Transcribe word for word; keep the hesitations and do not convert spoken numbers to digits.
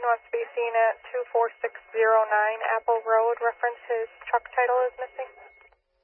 wants to be seen at two four six zero nine Apple Road. Reference his truck title is missing.